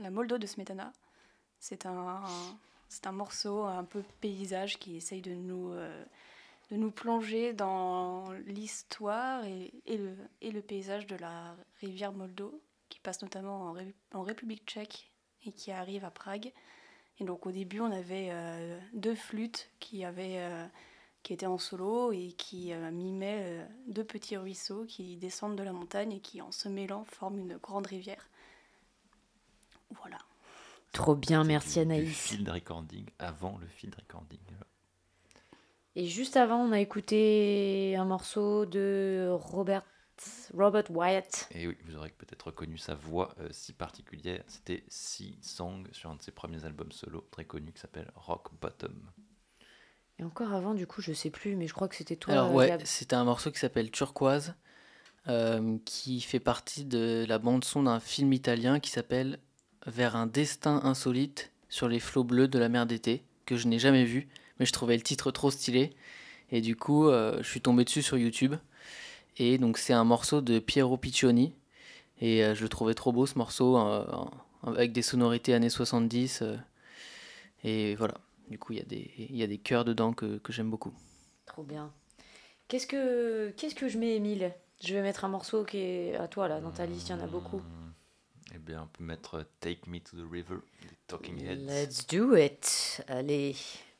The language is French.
la Moldo de Smetana. C'est un morceau un peu paysage qui essaye de nous plonger dans l'histoire et le paysage de la rivière Moldo, qui passe notamment en République tchèque et qui arrive à Prague. Et donc au début, on avait deux flûtes qui étaient en solo et qui mimaient deux petits ruisseaux qui descendent de la montagne et qui, en se mêlant, forment une grande rivière. Voilà. Trop bien, C'était merci du Anaïs. field recording, avant le field recording. Et juste avant, on a écouté un morceau de Robert Wyatt. Et oui, vous aurez peut-être reconnu sa voix si particulière. C'était Sea Song sur un de ses premiers albums solo très connu qui s'appelle Rock Bottom. Et encore avant, du coup, je sais plus, mais je crois que c'était toi, Alors ouais, Gab. c'était un morceau qui s'appelle Turquoise, qui fait partie de la bande-son d'un film italien qui s'appelle Vers un destin insolite sur les flots bleus de la mer d'été, que je n'ai jamais vu, mais je trouvais le titre trop stylé. Et du coup, je suis tombé dessus sur YouTube. Et donc c'est un morceau de Piero Piccioni. Et je le trouvais trop beau ce morceau, avec des sonorités années 70. Et voilà, du coup il y a des chœurs dedans que j'aime beaucoup. Trop bien. Qu'est-ce que je mets, Émile? Je vais mettre un morceau qui est à toi, là, dans ta liste, il y en a beaucoup. Eh bien, on peut mettre Take Me to the River, des Talking Heads. Let's do it. Allez.